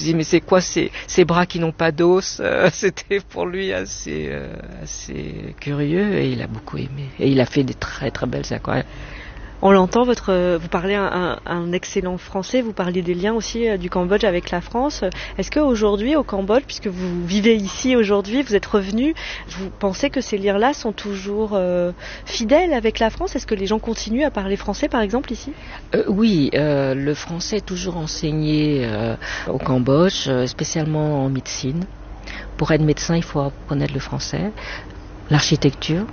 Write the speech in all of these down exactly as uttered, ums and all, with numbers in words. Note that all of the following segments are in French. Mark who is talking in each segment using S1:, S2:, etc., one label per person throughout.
S1: disait mais c'est quoi ces, ces bras qui n'ont pas d'os. euh, C'était pour lui assez, euh, assez curieux et il a beaucoup aimé. Et il a fait des très très belles aquarelles.
S2: On l'entend, votre, vous parlez un, un, un excellent français, vous parliez des liens aussi euh, du Cambodge avec la France. Est-ce qu'aujourd'hui, au Cambodge, puisque vous vivez ici aujourd'hui, vous êtes revenu, vous pensez que ces liens-là sont toujours euh, fidèles avec la France? Est-ce que les gens continuent à parler français, par exemple, ici?
S1: euh, Oui, euh, le français est toujours enseigné euh, au Cambodge, euh, spécialement en médecine. Pour être médecin, il faut connaître le français, l'architecture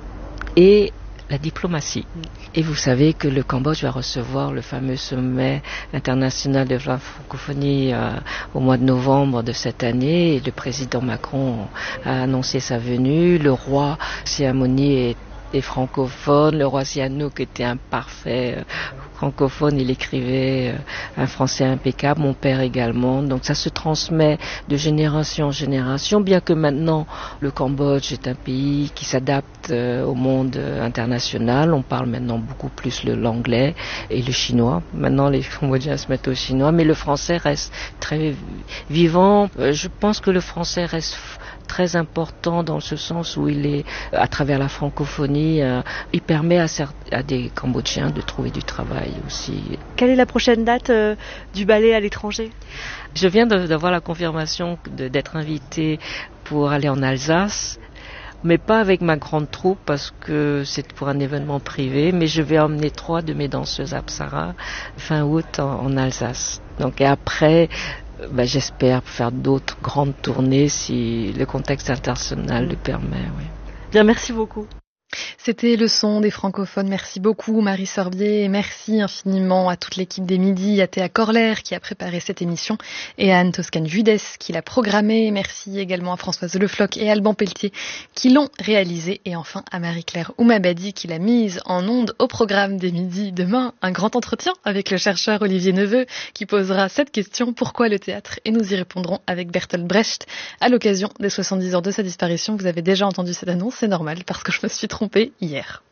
S1: et la diplomatie. Et vous savez que le Cambodge va recevoir le fameux sommet international de la francophonie euh, au mois de novembre de cette année. Et le président Macron a annoncé sa venue. Le roi Sihamoni est, est francophone. Le roi Sihanouk était un parfait euh, francophone. Il écrivait euh, un français impeccable. Mon père également. Donc ça se transmet de génération en génération. Bien que maintenant le Cambodge est un pays qui s'adapte euh, au monde euh, international. On parle maintenant beaucoup plus le, l'anglais et le chinois. Maintenant les Cambodgiens se mettent au chinois. Mais le français reste très vivant. Euh, je pense que le français reste f- très important dans ce sens où il est, à travers la francophonie, euh, il permet à, cert- à des Cambodgiens de trouver du travail aussi.
S2: Quelle est la prochaine date euh, du ballet à l'étranger?
S1: Je viens de, d'avoir la confirmation de, d'être invitée pour aller en Alsace, mais pas avec ma grande troupe parce que c'est pour un événement privé, mais je vais emmener trois de mes danseuses Apsara fin août en, en Alsace. Donc et après, ben, j'espère faire d'autres grandes tournées si le contexte international le permet. Oui.
S2: Bien, merci beaucoup.
S3: C'était le son des francophones. Merci beaucoup Marie Sorbier et merci infiniment à toute l'équipe des Midis, à Théa Corler qui a préparé cette émission et à Anne Toscane-Judes qui l'a programmée. Merci également à Françoise Lefloc et Alban Pelletier qui l'ont réalisé et enfin à Marie-Claire Oumabadi qui l'a mise en onde au programme des Midis. Demain, un grand entretien avec le chercheur Olivier Neveu qui posera cette question: pourquoi le théâtre? Et nous y répondrons avec Bertolt Brecht à l'occasion des soixante-dix ans de sa disparition. Vous avez déjà entendu cette annonce, c'est normal parce que je me suis trompée hier.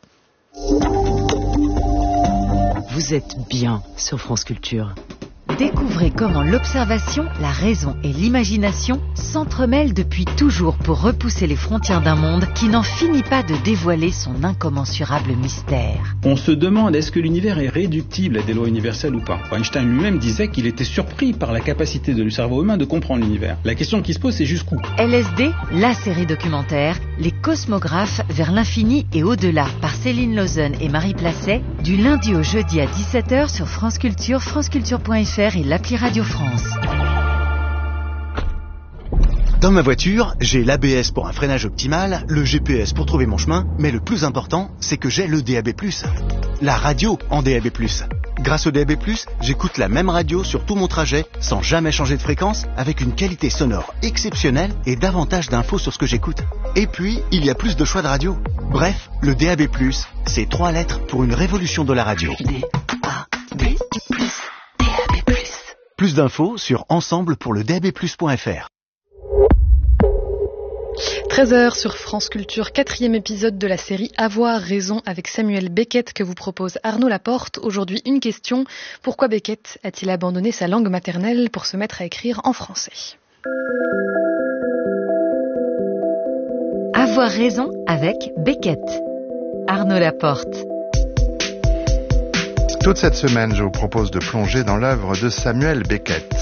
S4: Vous êtes bien sur France Culture.
S5: Découvrez comment l'observation, la raison et l'imagination s'entremêlent depuis toujours pour repousser les frontières d'un monde qui n'en finit pas de dévoiler son incommensurable mystère.
S6: On se demande, est-ce que l'univers est réductible à des lois universelles ou pas? Einstein lui-même disait qu'il était surpris par la capacité de le cerveau humain de comprendre l'univers. La question qui se pose, c'est jusqu'où?
S5: L S D, la série documentaire Les Cosmographes vers l'infini et au-delà par Céline Lausanne et Marie Placet, du lundi au jeudi à dix-sept heures sur France Culture, franceculture point f r et l'appli Radio France.
S7: Dans ma voiture, j'ai l'A B S pour un freinage optimal, le G P S pour trouver mon chemin, mais le plus important, c'est que j'ai le D A B plus. La radio en D A B plus. Grâce au D A B plus, j'écoute la même radio sur tout mon trajet, sans jamais changer de fréquence, avec une qualité sonore exceptionnelle et davantage d'infos sur ce que j'écoute. Et puis, il y a plus de choix de radio. Bref, le D A B plus, c'est trois lettres pour une révolution de la radio.
S5: D A B plus. D A B plus.
S7: Plus d'infos sur ensemble pour le D A B plus point f r.
S3: treize heures sur France Culture, quatrième épisode de la série Avoir raison avec Samuel Beckett que vous propose Arnaud Laporte. Aujourd'hui, une question: pourquoi Beckett a-t-il abandonné sa langue maternelle pour se mettre à écrire en français?
S5: Avoir raison avec Beckett. Arnaud Laporte.
S8: Toute cette semaine, je vous propose de plonger dans l'œuvre de Samuel Beckett.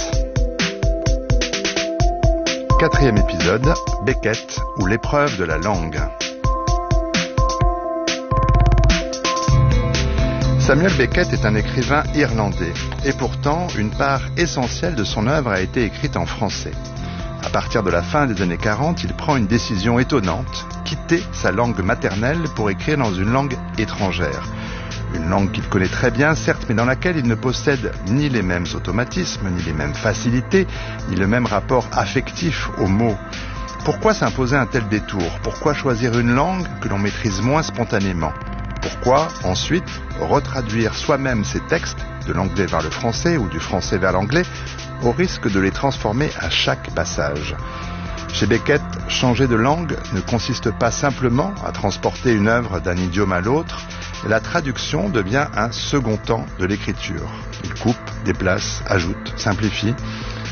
S8: Quatrième épisode, Beckett ou l'épreuve de la langue. Samuel Beckett est un écrivain irlandais et pourtant une part essentielle de son œuvre a été écrite en français. À partir de la fin des années quarante, il prend une décision étonnante, quitter sa langue maternelle pour écrire dans une langue étrangère. Une langue qu'il connaît très bien, certes, mais dans laquelle il ne possède ni les mêmes automatismes, ni les mêmes facilités, ni le même rapport affectif aux mots. Pourquoi s'imposer un tel détour? Pourquoi choisir une langue que l'on maîtrise moins spontanément? Pourquoi, ensuite, retraduire soi-même ses textes, de l'anglais vers le français ou du français vers l'anglais, au risque de les transformer à chaque passage? Chez Beckett, changer de langue ne consiste pas simplement à transporter une œuvre d'un idiome à l'autre. La traduction devient un second temps de l'écriture. Il coupe, déplace, ajoute, simplifie.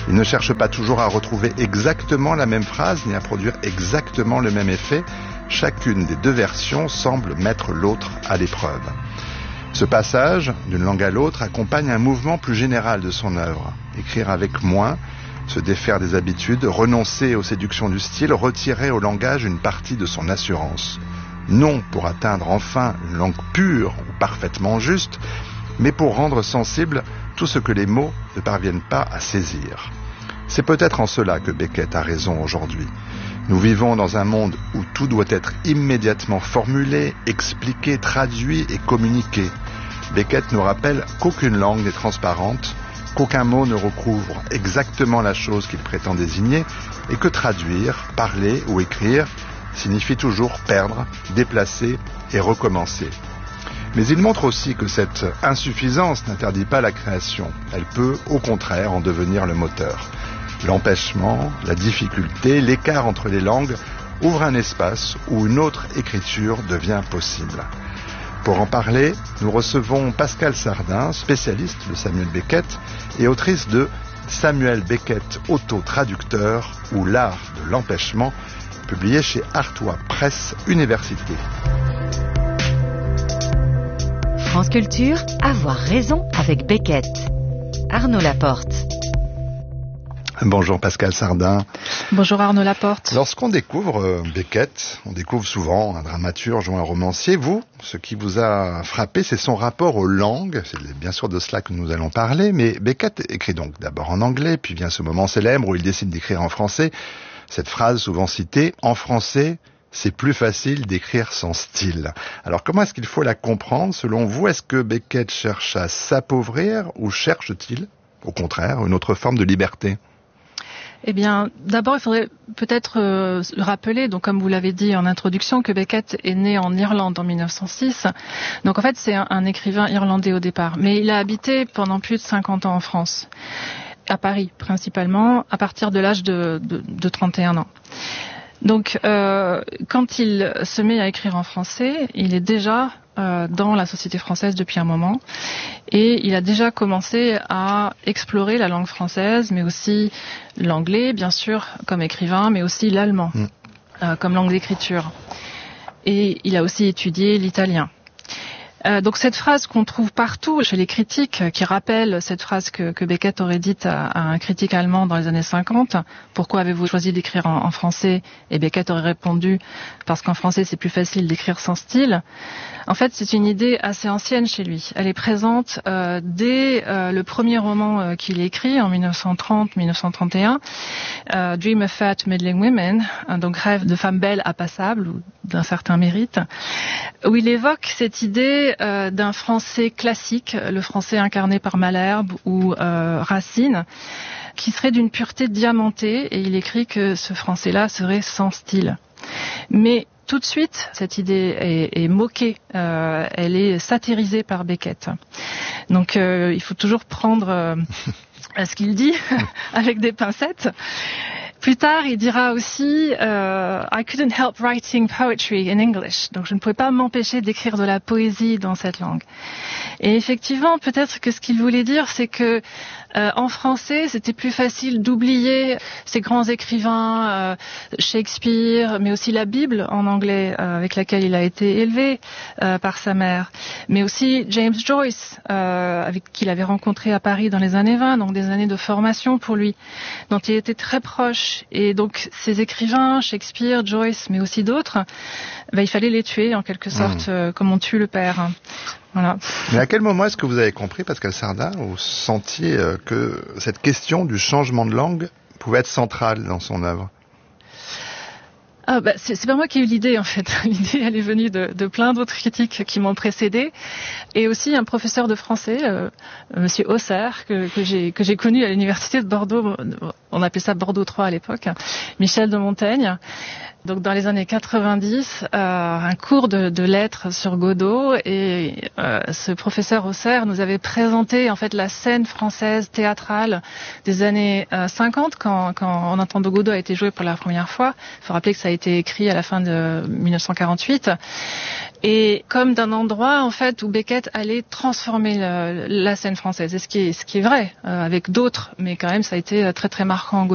S8: Il ne cherche pas toujours à retrouver exactement la même phrase ni à produire exactement le même effet. Chacune des deux versions semble mettre l'autre à l'épreuve. Ce passage, d'une langue à l'autre, accompagne un mouvement plus général de son œuvre. Écrire avec moins, se défaire des habitudes, renoncer aux séductions du style, retirer au langage une partie de son assurance. Non pour atteindre enfin une langue pure ou parfaitement juste, mais pour rendre sensible tout ce que les mots ne parviennent pas à saisir. C'est peut-être en cela que Beckett a raison aujourd'hui. Nous vivons dans un monde où tout doit être immédiatement formulé, expliqué, traduit et communiqué. Beckett nous rappelle qu'aucune langue n'est transparente, qu'aucun mot ne recouvre exactement la chose qu'il prétend désigner et que traduire, parler ou écrire signifie toujours perdre, déplacer et recommencer. Mais il montre aussi que cette insuffisance n'interdit pas la création. Elle peut, au contraire, en devenir le moteur. L'empêchement, la difficulté, l'écart entre les langues ouvrent un espace où une autre écriture devient possible. Pour en parler, nous recevons Pascale Sardin, spécialiste de Samuel Beckett et autrice de Samuel Beckett, auto-traducteur ou l'art de l'empêchement, publié chez Artois Presse Université.
S5: France Culture, avoir raison avec Beckett. Arnaud Laporte.
S8: Bonjour Pascale Sardin.
S3: Bonjour Arnaud Laporte.
S8: Lorsqu'on découvre euh, Beckett, on découvre souvent un dramaturge ou un romancier. Vous, ce qui vous a frappé, c'est son rapport aux langues. C'est bien sûr de cela que nous allons parler, mais Beckett écrit donc d'abord en anglais, puis vient ce moment célèbre où il décide d'écrire en français. Cette phrase souvent citée, en français, c'est plus facile d'écrire sans style. Alors comment est-ce qu'il faut la comprendre selon vous? Est-ce que Beckett cherche à s'appauvrir ou cherche-t-il, au contraire, une autre forme de liberté?
S9: Eh bien, d'abord, il faudrait peut-être euh, rappeler, donc comme vous l'avez dit en introduction, que Beckett est né en Irlande en mille neuf cent six. Donc en fait, c'est un, un écrivain irlandais au départ. Mais il a habité pendant plus de cinquante ans en France, à Paris principalement, à partir de l'âge de, de, de trente et un ans. Donc, euh, quand il se met à écrire en français, il est déjà euh, dans la société française depuis un moment et il a déjà commencé à explorer la langue française, mais aussi l'anglais, bien sûr, comme écrivain, mais aussi l'allemand mmh. euh, comme langue d'écriture. Et il a aussi étudié l'italien. Euh, donc cette phrase qu'on trouve partout chez les critiques, qui rappelle cette phrase que, que Beckett aurait dite à, à un critique allemand dans les années cinquante, « Pourquoi avez-vous choisi d'écrire en, en français ?» Et Beckett aurait répondu « Parce qu'en français c'est plus facile d'écrire sans style ». En fait, c'est une idée assez ancienne chez lui. Elle est présente euh, dès euh, le premier roman euh, qu'il écrit en mille neuf cent trente mille neuf cent trente et un, euh, Dream of Fat Middling Women, hein, donc rêve de femmes belles à passables ou d'un certain mérite, où il évoque cette idée euh, d'un français classique, le français incarné par Malherbe ou euh, Racine, qui serait d'une pureté diamantée, et il écrit que ce français-là serait sans style. Mais tout de suite, cette idée est, est moquée, euh, elle est satirisée par Beckett. Donc euh, il faut toujours prendre euh, ce qu'il dit avec des pincettes. Plus tard, il dira aussi euh, « I couldn't help writing poetry in English ». Donc je ne pouvais pas m'empêcher d'écrire de la poésie dans cette langue. Et effectivement, peut-être que ce qu'il voulait dire, c'est que euh, en français, c'était plus facile d'oublier ces grands écrivains, euh, Shakespeare, mais aussi la Bible en anglais, euh, avec laquelle il a été élevé euh, par sa mère. Mais aussi James Joyce, euh, avec qui il avait rencontré à Paris dans les années vingt, donc des années de formation pour lui, dont il était très proche. Et donc ces écrivains, Shakespeare, Joyce, mais aussi d'autres, ben, il fallait les tuer en quelque sorte, mmh. euh, comme on tue le père. Voilà.
S8: Mais à quel moment est-ce que vous avez compris, Pascale Sardin, vous sentiez euh, que cette question du changement de langue pouvait être centrale dans son œuvre?
S9: Ah bah c'est, c'est pas moi qui ai eu l'idée en fait. L'idée elle est venue de, de plein d'autres critiques qui m'ont précédé, et aussi un professeur de français, euh, Monsieur Auxerre, que, que j'ai que j'ai connu à l'université de Bordeaux. On appelait ça Bordeaux trois à l'époque. Michel de Montaigne, Donc dans les années quatre-vingt-dix, euh, un cours de, de lettres sur Godot, et euh, ce professeur Auxerre nous avait présenté en fait la scène française théâtrale des années euh, cinquante, quand, quand En entendant Godot a été joué pour la première fois. Il faut rappeler que ça a été écrit à la fin de dix-neuf cent quarante-huit. Et comme d'un endroit en fait où Beckett allait transformer le, la scène française, et ce qui est, ce qui est vrai, euh, avec d'autres, mais quand même ça a été très très marquant.